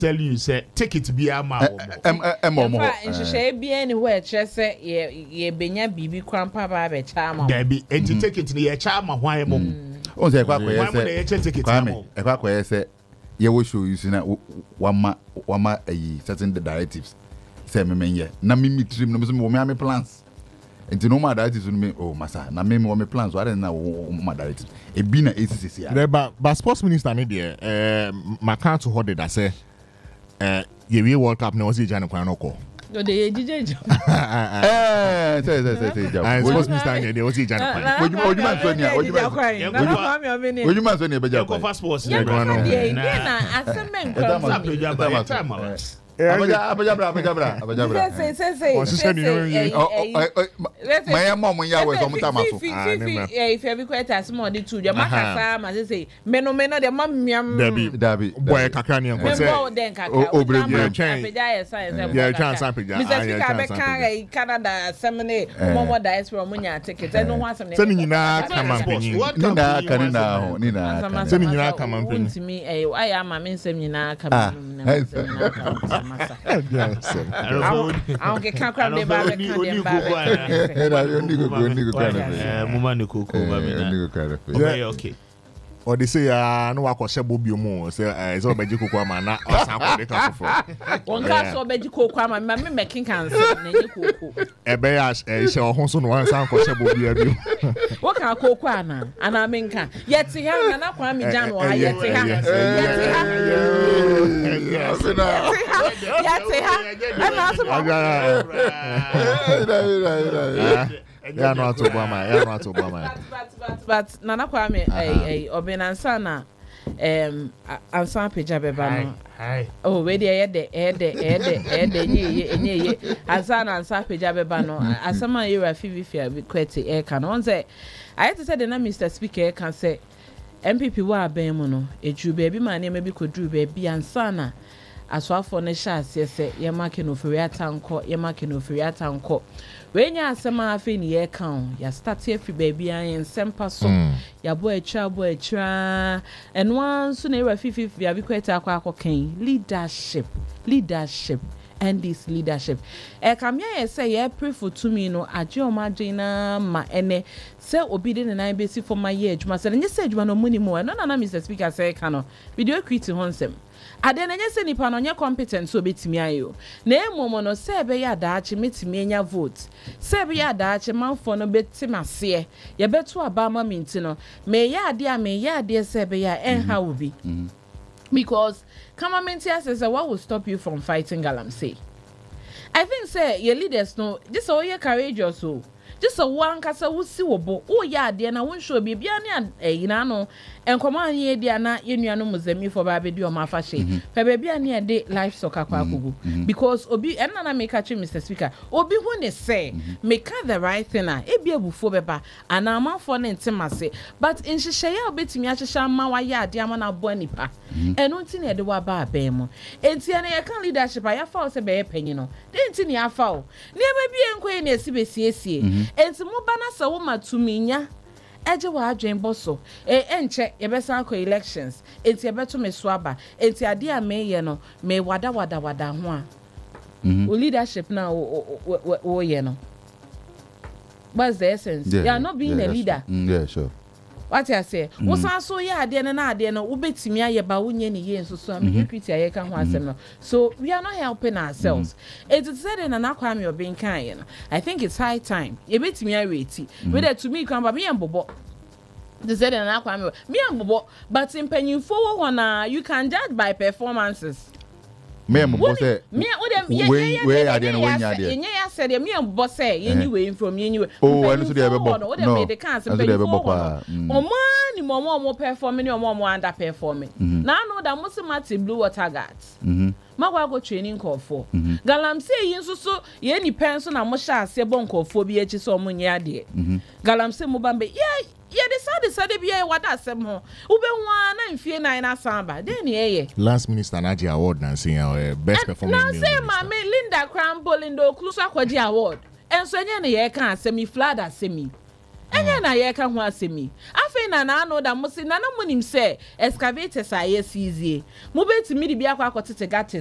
tell you say take it be a ma share be anywhere chese ye benya bibi kwampa ba be chama there be take it ni ye chama hwan mom o say kwa say ye wo show you na wama certain directives say me menye na me trim no me me plans enti no ma directives no me oh masa na me plans what na ma directives e bi na ACCC ya ba sports minister ni there maka to hold that say ye we World Cup na o si jana kwan no ko no de ejije say sports minister ni dey o si jana kwan ojuma so ni beja kwa for sports na asemen kwa Abajabra. My mom ya we some time aso. If you be quite as small the two, your makasa ma say meno the mam Dabi. Boy kakra ni enko say. Yeah, chance apeja. Mr. Speaker Canada semene momo diaspora munya ticket. I know what some. Say nyina kamanpenyi. Nina kanina ho, nina. Say nyina kamanpenyi. Ntimi I am ma mensem nyina kamanpenyi. Aunque kakra de ba be kan de ba. Muma ni kuku ba me. Okay. Or they say no wa kwose bobi mu say is obeji kokwa ma na osan ko de ka fofo. Won ka so obeji kokwa ma me making cancer na nyi koko. Ebe ya se ohun so no wan san kwose bobi abi. Wo ka kokwa na ana menka. Yeti ha na kwa mi jan wo ha yeti ha. Ana so ya no atobama. But Nana Kwame Obinansa na ansa peja beba no. Oh we dey ede nye ansa na ansa peja beba no. Asama yera fifia bi kwete e kan on say I to say the na Mr. Speaker can say MPP wa aben mu no edru ba bi ma na bi kodru ba bi ansa na aswafo ne sha ase ye make no feri atanko wenya asema afi ni ye kan ya start afi baby an sempa so ya bo atwa enwan so na era fifi ya bi kweta akwa kan leadership and this leadership kamya ye say ye pray for to me no aje o magina ma ene say obi de na besi for my year adwuma say nye say adwuma no muni mo no na Mr. Speaker say kano video equity honsem ade na nye se nipa no nye competent so betimi ayo na emomo no se be ya daache metimi enya vote se be ya daache manfo no betimase ye beto abama minti no me ya ade se be ya enha obi because come minti say what will stop you from fighting Galamsey? I think say your leaders know just so you courageous so just so one kasa wusi wobo o ya de na won show bibia ne yina no enkoma anye de na yenuano muzemi for ba be di o ma fa she fa bibia ne de life soccer kwa akogu because obi enna na make achi Mr. Speaker obi hu ne say make the right thing na e bia bufo beba ana amanfo ne ntemase but in hihye ya obetimi ahihye ma wa ya de ama na bo nipa eno nti ne de wa ba aben mo enti na ye kan leadership ya fa o se be panyi no de nti ne afa o ne ba bia enkoye na esibesiesie enti mo bana sa wo matuminya eje wa adwen boso enche ye be san ko elections enti ye beto me so aba enti ade a me ye no me wada ho a o leadership na o ye no what's the essence? You are not being a leader. Yeah, sure. What I say? Wo san so ye ade no na ade no wo betimi aye ba wo nye ne ye nso so am equity aye ka ho asem no. So we are not helping ourselves. It is said in an Kwame Obin kan ye no. I think it's high time. Ye betimi areti. We there to me kan ba me embobo. They said in an Kwame me embobo but in penyimfo wo na you can judge by performances. Me embobo say me we ade no we nya ade. Yenye ya said me embobo say yenyi we from yenyi we. Oh, enu so dey bebo. No, me dey kan say omani momo performing omo under performing. Na no da musimati blue water guards. Magwa go training call for. Galamsey yin so ye ni penso na mo sha ase bon kofo bi echi so mo nya ade. Galamsey mo bambe ye decide bia wada asem ho ube nwa na mfie na na samba den ye last minister na award na say best performing na say mama Linda Cramble ndo kluso akwaji award enso enye na ye kan asemi flood asemi enye na ye kan ho asemi afi na no da mo se na na mo nim se excavators are yes easy mo betimi de bi akwa akotete